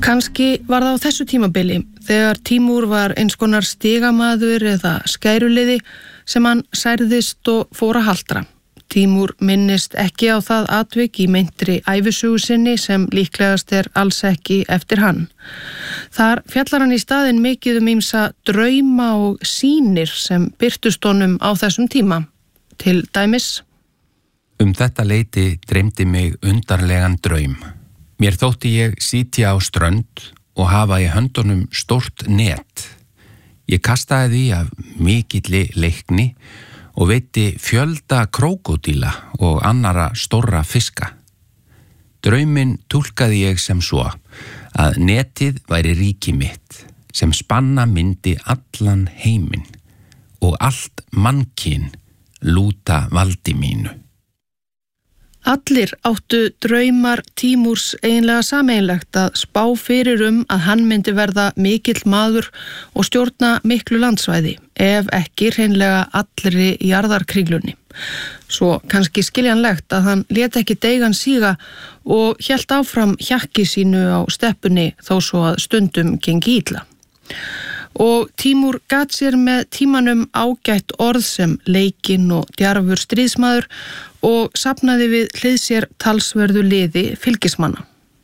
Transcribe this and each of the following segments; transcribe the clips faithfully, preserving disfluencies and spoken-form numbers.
Kannski var það á þessu tímabili þegar Tímúr var eins konar stigamaður eða skæruliði sem hann særðist og fór að haldra. Tímúr minnist ekki á það atvik í meintri ævisögu sinni sem líklegast er alls ekki eftir hann. Þar fjallar hann í staðinn mikið um ýmsa drauma og sýnir sem birtust honum á þessum tíma. Til dæmis: Um þetta leyti dreymdi mig undarlegan draum. Mér þótti ég sitja á strönd og hafa í höndunum stórt net. Ég kastaði því af mikilli leikni og veiddi fjölda krókódíla og annara stórra fiska. Drauminn túlkaði ég sem svo að netið væri ríki mitt sem spanna myndi allan heiminn og allt mannkyn lúta valdi mínu. Allir áttu draumar Tímúrs eiginlega sameiginlegt að spá fyrir um að hann myndi verða mikill maður og stjórna miklu landsvæði, ef ekki hreinlega allri jarðarkringlunni. Svo kannski skiljanlegt að hann lét ekki deigan síga og hélt áfram hjakki sínu á steppunni þó svo að stundum gengi illa. Og Tímúr gat sér með tímanum ágætt orð sem leikinn og djarfur stríðsmaður og safnaði við hlið sér talsverðu liði fylgismanna.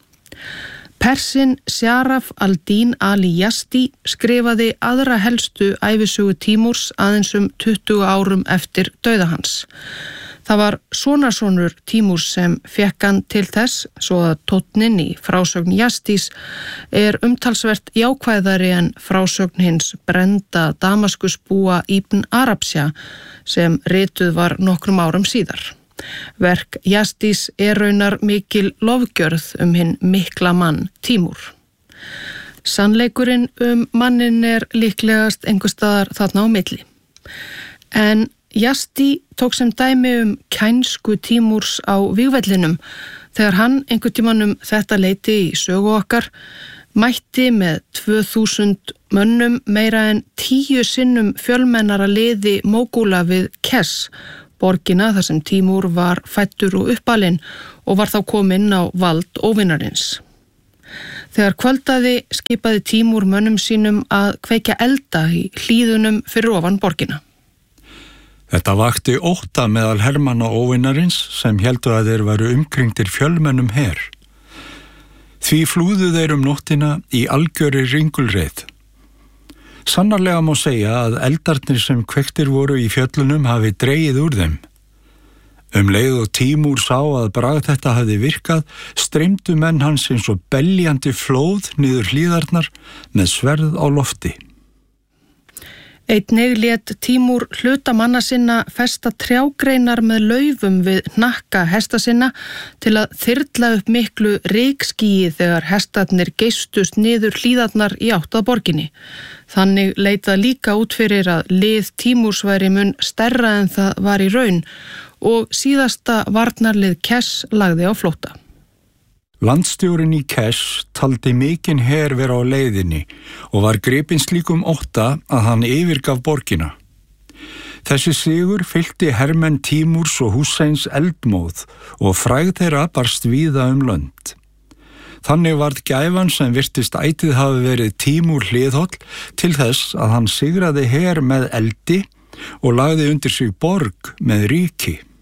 Persinn Sjaraf al-Dín Ali Yazdi skrifaði aðra helstu ævisögu Tímúrs aðeins um tuttugu árum eftir dauða hans. Það var sonarsonur Tímúrs sem fékk hann til þess, svo að tónninn í frásögn Yazdis er umtalsvert jákvæðari en frásögn hins brennda Damaskusbúa Ibn Arabsja sem rituð var nokkrum árum síðar. Verk Yazdis er raunar mikil lofgjörð um hinn mikla mann Tímúr. Sannleikurinn um mannin er líklegast einhvers staðar þarna á milli. En Yazdi tók sem dæmi um kænsku Tímúrs á vígvellinum þegar hann einhvern tímann um þetta leyti í sögu okkar mætti með tvö þúsund mönnum meira en tíu sinnum fjölmennara liði Mógúla við Kess, borgina þar sem Tímúr var fæddur og uppalinn og var þá kominn á vald óvinarins. Þegar kvöldaði skipaði Tímúr mönnum sínum að kveikja elda í hlíðunum fyrir ofan borgina. Þetta vakti ótta meðal hermanna óvinarins sem héldu að þeir varu umkringdir fjölmennum her. Því flúðu þeir um nóttina í algjöri ringulreið. Sannarlega má segja að eldarnir sem kveiktir voru í fjöllunum hafi dregið úr þeim. Um leið og Tímúr sá að bragð þetta hafi virkað, streymdu menn hans eins og beljandi flóð niður hlíðarnar með sverð á lofti. Einnig lét Tímúr hluta manna sinna festa trjágreinar með laufum við hnakka hesta sinna til að þyrla upp miklu rykskýi þegar hestarnir geystust niður hlíðarnar í átt að borginni. Þannig leit það líka út fyrir að lið Tímúrs væri mun stærra en það var í raun og síðasta varnarlið Kess lagði á flótta. Landstjórinn í Kess taldi mikinn her vera á leiðinni og var gripinn slíkum ótta að hann yfirgaf borgina. Þessi sigur fylgdi hermenn Tímúrs og Húseins eldmóð og frægð þeirra barst víða um lönd. Þannig varð gæfan sem virtist ætið hafi verið Tímúr hliðhóll til þess að hann sigraði her með eldi og lagði undir sig borg með ríki.